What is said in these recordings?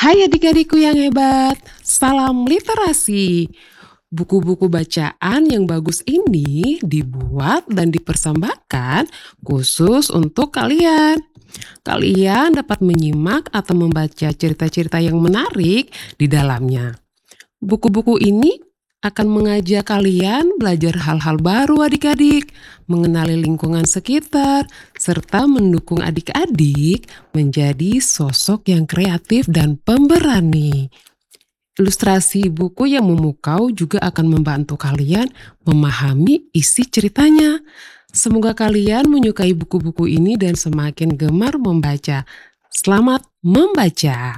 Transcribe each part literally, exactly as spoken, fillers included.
Hai adik-adikku yang hebat, salam literasi. Buku-buku bacaan yang bagus ini dibuat dan dipersembahkan khusus untuk kalian. Kalian dapat menyimak atau membaca cerita-cerita yang menarik di dalamnya. Buku-buku ini akan mengajak kalian belajar hal-hal baru adik-adik, mengenali lingkungan sekitar, serta mendukung adik-adik menjadi sosok yang kreatif dan pemberani. Ilustrasi buku yang memukau juga akan membantu kalian memahami isi ceritanya. Semoga kalian menyukai buku-buku ini dan semakin gemar membaca. Selamat membaca!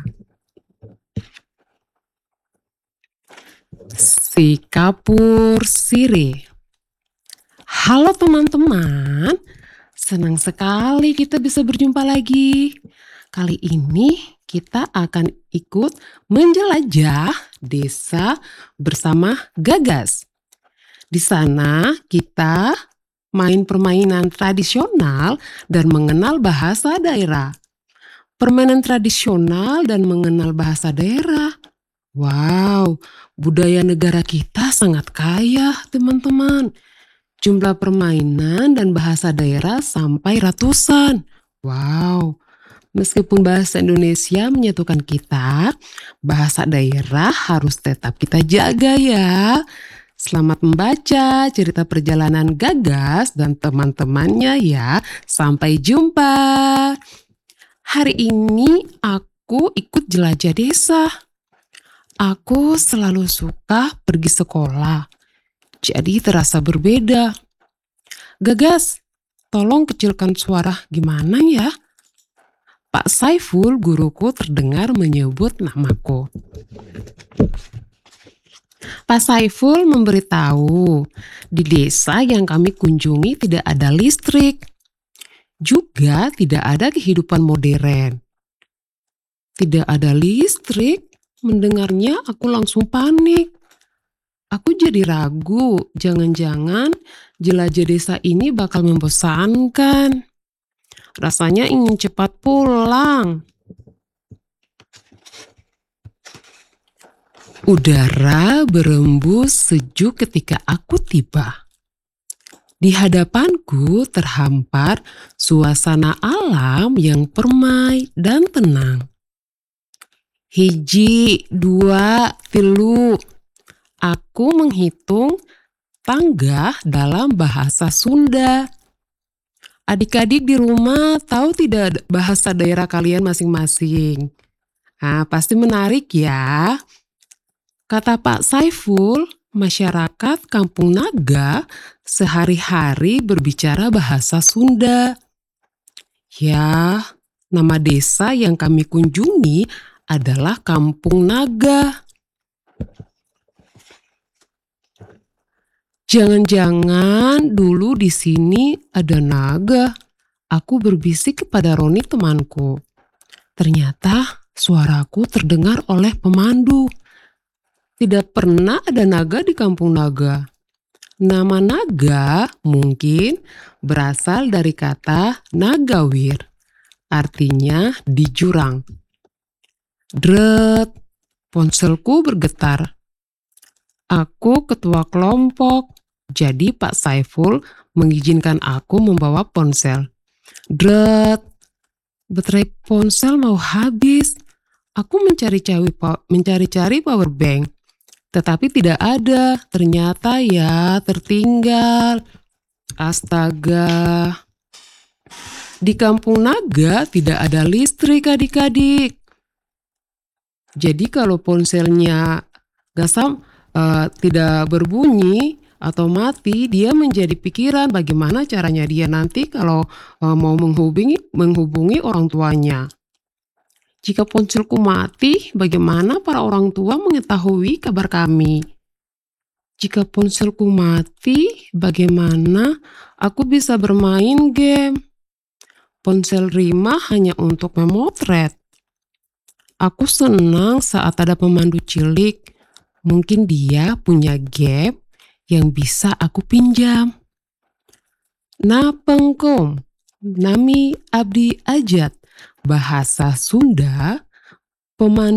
Si Kapur Sirih. Halo teman-teman, senang sekali kita bisa berjumpa lagi. Kali ini kita akan ikut menjelajah desa bersama Gagas. Di sana kita main permainan tradisional dan mengenal bahasa daerah. Permainan tradisional dan mengenal bahasa daerah. Wow, budaya negara kita sangat kaya, teman-teman. Jumlah permainan dan bahasa daerah sampai ratusan. Wow, meskipun bahasa Indonesia menyatukan kita, bahasa daerah harus tetap kita jaga ya. Selamat membaca cerita perjalanan Gagas dan teman-temannya ya. Sampai jumpa. Hari ini aku ikut jelajah desa. Aku selalu suka pergi sekolah, jadi terasa berbeda. Gagas, tolong kecilkan suara gimana ya? Pak Saiful, guruku, terdengar menyebut namaku. Pak Saiful memberitahu, di desa yang kami kunjungi tidak ada listrik. Juga tidak ada kehidupan modern. Tidak ada listrik? Mendengarnya aku langsung panik. Aku jadi ragu, jangan-jangan jelajah desa ini bakal membosankan. Rasanya ingin cepat pulang. Udara berembus sejuk ketika aku tiba. Di hadapanku terhampar suasana alam yang permai dan tenang. Hiji, dua, tilu. Aku menghitung tangga dalam bahasa Sunda. Adik-adik di rumah tahu tidak bahasa daerah kalian masing-masing? Nah, pasti menarik ya. Kata Pak Saiful, masyarakat Kampung Naga sehari-hari berbicara bahasa Sunda. Ya, nama desa yang kami kunjungi adalah Kampung Naga. Jangan-jangan dulu di sini ada naga. Aku berbisik kepada Roni temanku. Ternyata suaraku terdengar oleh pemandu. Tidak pernah ada naga di Kampung Naga. Nama naga mungkin berasal dari kata nagawir. Artinya di jurang. Dret, ponselku bergetar. Aku ketua kelompok, jadi Pak Saiful mengizinkan aku membawa ponsel. Dret, baterai ponsel mau habis. Aku mencari-cari mencari-cari power bank, tetapi tidak ada. Ternyata ya tertinggal. Astaga. Di Kampung Naga tidak ada listrik adik-adik. Jadi kalau ponselnya gak sam, uh, tidak berbunyi atau mati, dia menjadi pikiran bagaimana caranya dia nanti kalau uh, mau menghubungi, menghubungi orang tuanya. Jika ponselku mati, bagaimana para orang tua mengetahui kabar kami? Jika ponselku mati, bagaimana aku bisa bermain game? Ponsel Rima hanya untuk memotret. Aku senang saat ada pemandu cilik. Mungkin dia punya game yang bisa aku pinjam. Napengkom, nami abdi ajat, bahasa Sunda, pemandu